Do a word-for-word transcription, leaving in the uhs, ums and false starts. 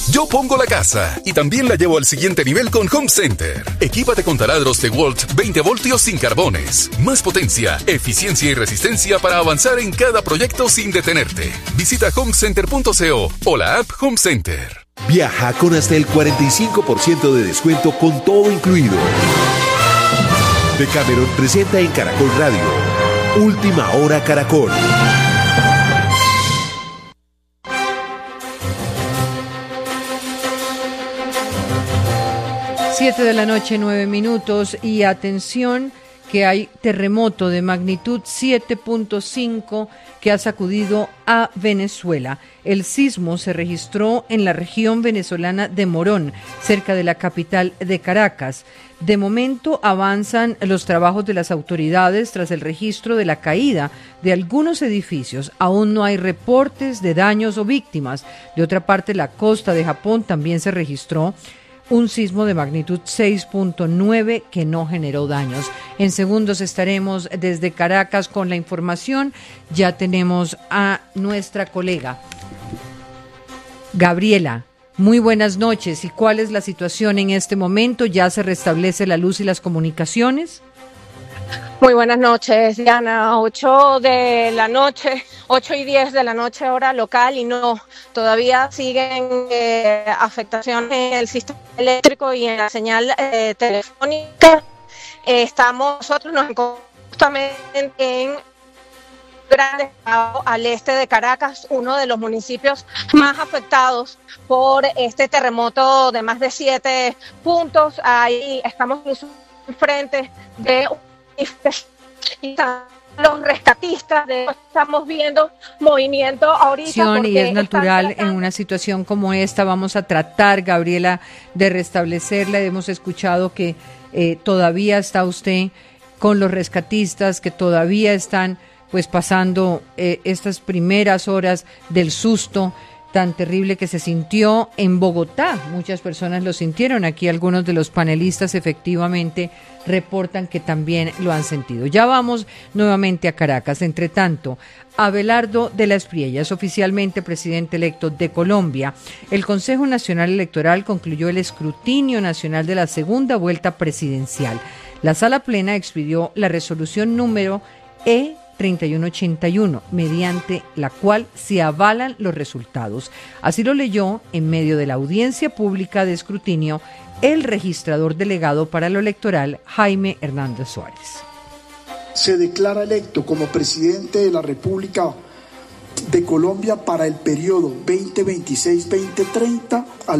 Yo pongo la casa y también la llevo al siguiente nivel con Home Center. Equípate con taladros DeWalt veinte voltios sin carbones. Más potencia, eficiencia y resistencia para avanzar en cada proyecto sin detenerte. Visita home center punto co o la app Home Center. Viaja con hasta el cuarenta y cinco por ciento de descuento con todo incluido. Decameron presenta en Caracol Radio Última Hora Caracol. Siete de la noche, nueve minutos, y atención que hay terremoto de magnitud siete punto cinco que ha sacudido a Venezuela. El sismo se registró en la región venezolana de Morón, cerca de la capital de Caracas. De momento avanzan los trabajos de las autoridades tras el registro de la caída de algunos edificios. Aún no hay reportes de daños o víctimas. De otra parte, la costa de Japón también se registró un sismo de magnitud seis punto nueve que no generó daños. En segundos estaremos desde Caracas con la información. Ya tenemos a nuestra colega Gabriela. Muy buenas noches. ¿Y cuál es la situación en este momento? ¿Ya se restablece la luz y las comunicaciones? Muy buenas noches, Diana. Ocho de la noche, ocho y diez de la noche hora local, y no, todavía siguen eh, afectaciones en el sistema eléctrico y en la señal eh, telefónica. Eh, estamos, nosotros nos encontramos justamente en Grande al este de Caracas, uno de los municipios más afectados por este terremoto de más de siete puntos. Ahí estamos frente de los rescatistas, de, estamos viendo movimiento ahorita. Y es natural en una situación como esta. Vamos a tratar, Gabriela, de restablecerla. Hemos escuchado que eh, todavía está usted con los rescatistas, que todavía están pues pasando eh, estas primeras horas del susto tan terrible que se sintió en Bogotá. Muchas personas lo sintieron. Aquí algunos de los panelistas efectivamente reportan que también lo han sentido. Ya vamos nuevamente a Caracas. Entre tanto, Abelardo de la Espriella es oficialmente presidente electo de Colombia. El Consejo Nacional Electoral concluyó el escrutinio nacional de la segunda vuelta presidencial. La Sala Plena expidió la resolución número E treinta y uno ochenta y uno, mediante la cual se avalan los resultados. Así lo leyó en medio de la audiencia pública de escrutinio el registrador delegado para lo electoral, Jaime Hernández Suárez. Se declara electo como presidente de la República de Colombia para el periodo veinte veintiséis veinte treinta al